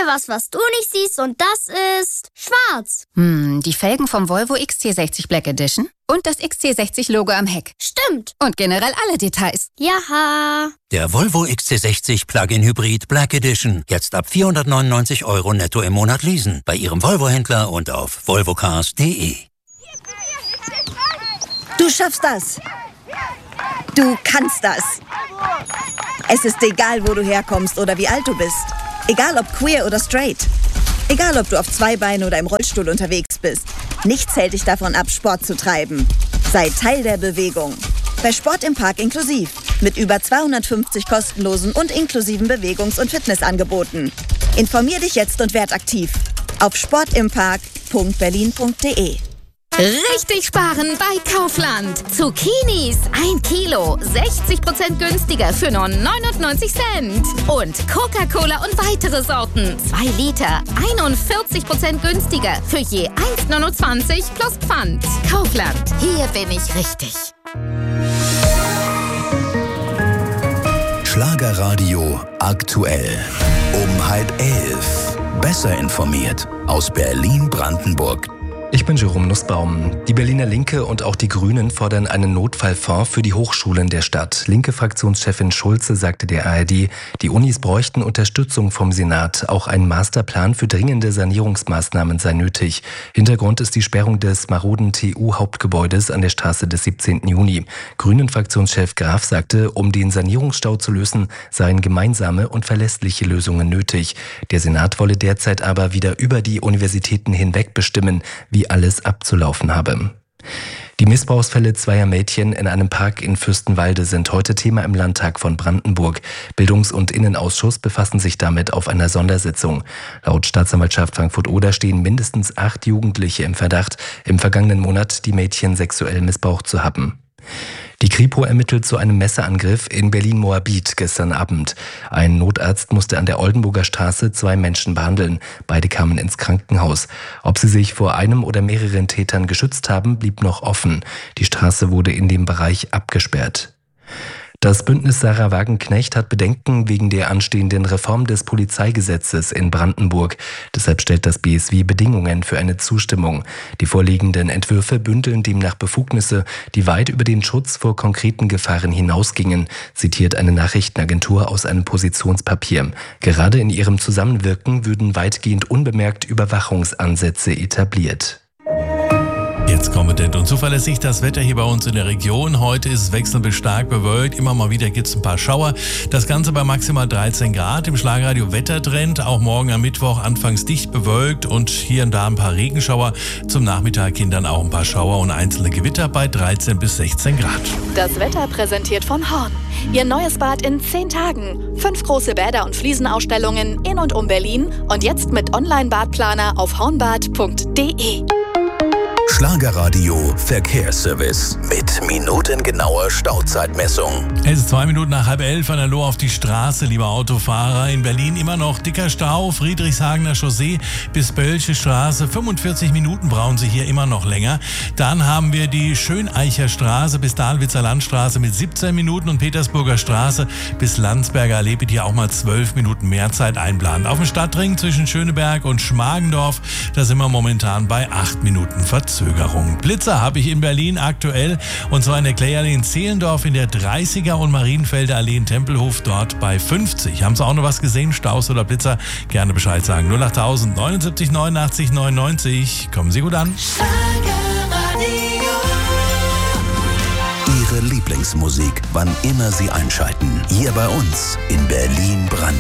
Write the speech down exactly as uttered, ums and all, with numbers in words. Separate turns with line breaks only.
was, was du nicht siehst, und das ist schwarz.
Hm, die Felgen vom Volvo X C sechzig Black Edition und das X C sechzig Logo am Heck.
Stimmt.
Und generell alle Details.
Jaha.
Der Volvo X C sechzig Plug-in Hybrid Black Edition. Jetzt ab vierhundertneunundneunzig Euro netto im Monat leasen. Bei Ihrem Volvo-Händler und auf volvocars punkt de.
Du schaffst das. Du kannst das. Es ist egal, wo du herkommst oder wie alt du bist. Egal ob queer oder straight. Egal ob du auf zwei Beinen oder im Rollstuhl unterwegs bist. Nichts hält dich davon ab, Sport zu treiben. Sei Teil der Bewegung. Bei Sport im Park inklusiv. Mit über zweihundertfünfzig kostenlosen und inklusiven Bewegungs- und Fitnessangeboten. Informier dich jetzt und werd aktiv. Auf sportimpark punkt berlin punkt de.
Richtig sparen bei Kaufland. Zucchinis ein Kilo, sechzig Prozent günstiger für nur neunundneunzig Cent. Und Coca-Cola und weitere Sorten, zwei Liter, einundvierzig Prozent günstiger für je eins Komma neunundzwanzig plus Pfand. Kaufland, hier bin ich richtig.
Schlagerradio aktuell. Um halb elf. Besser informiert aus Berlin-Brandenburg.
Ich bin Jerome Nussbaum. Die Berliner Linke und auch die Grünen fordern einen Notfallfonds für die Hochschulen der Stadt. Linke Fraktionschefin Schulze sagte der A R D, die Unis bräuchten Unterstützung vom Senat. Auch ein Masterplan für dringende Sanierungsmaßnahmen sei nötig. Hintergrund ist die Sperrung des maroden T U-Hauptgebäudes an der Straße des siebzehnten Juni. Grünen-Fraktionschef Graf sagte, um den Sanierungsstau zu lösen, seien gemeinsame und verlässliche Lösungen nötig. Der Senat wolle derzeit aber wieder über die Universitäten hinweg bestimmen, wie alles abzulaufen habe. Die Missbrauchsfälle zweier Mädchen in einem Park in Fürstenwalde sind heute Thema im Landtag von Brandenburg. Bildungs- und Innenausschuss befassen sich damit auf einer Sondersitzung. Laut Staatsanwaltschaft Frankfurt-Oder stehen mindestens acht Jugendliche im Verdacht, im vergangenen Monat die Mädchen sexuell missbraucht zu haben. Die Kripo ermittelt zu einem Messerangriff in Berlin-Moabit gestern Abend. Ein Notarzt musste an der Oldenburger Straße zwei Menschen behandeln. Beide kamen ins Krankenhaus. Ob sie sich vor einem oder mehreren Tätern geschützt haben, blieb noch offen. Die Straße wurde in dem Bereich abgesperrt. Das Bündnis Sarah Wagenknecht hat Bedenken wegen der anstehenden Reform des Polizeigesetzes in Brandenburg. Deshalb stellt das B S W Bedingungen für eine Zustimmung. Die vorliegenden Entwürfe bündeln demnach Befugnisse, die weit über den Schutz vor konkreten Gefahren hinausgingen, zitiert eine Nachrichtenagentur aus einem Positionspapier. Gerade in ihrem Zusammenwirken würden weitgehend unbemerkt Überwachungsansätze etabliert.
Jetzt kompetent und zuverlässig das Wetter hier bei uns in der Region. Heute ist es wechselnd bis stark bewölkt. Immer mal wieder gibt es ein paar Schauer. Das Ganze bei maximal dreizehn Grad. Im Schlagradio Wettertrend. Auch morgen am Mittwoch anfangs dicht bewölkt und hier und da ein paar Regenschauer. Zum Nachmittag hin dann auch ein paar Schauer und einzelne Gewitter bei dreizehn bis sechzehn Grad.
Das Wetter präsentiert von Horn. Ihr neues Bad in zehn Tagen. Fünf große Bäder und Fliesenausstellungen in und um Berlin. Und jetzt mit Online-Badplaner auf hornbad punkt de.
Schlagerradio Verkehrsservice mit minutengenauer Stauzeitmessung.
Es ist zwei Minuten nach halb elf an der Loh auf die Straße, lieber Autofahrer. In Berlin immer noch dicker Stau, Friedrichshagener Chaussee bis Bölsche Straße. fünfundvierzig Minuten brauchen Sie hier immer noch länger. Dann haben wir die Schöneicher Straße bis Dahlwitzer Landstraße mit siebzehn Minuten und Petersburger Straße bis Landsberger Allee bitte hier auch mal zwölf Minuten mehr Zeit einplanen. Auf dem Stadtring zwischen Schöneberg und Schmargendorf, da sind wir momentan bei acht Minuten Verzögerung. Blitzer habe ich in Berlin aktuell und zwar in der Kläallee in Zehlendorf in der dreißiger und Marienfelder Allee in Tempelhof dort bei fünfzig. Haben Sie auch noch was gesehen, Staus oder Blitzer? Gerne Bescheid sagen. null acht tausend neunundsiebzig neunundachtzig neunundneunzig. Kommen Sie gut an.
Ihre Lieblingsmusik, wann immer Sie einschalten. Hier bei uns in Berlin-Brandenburg.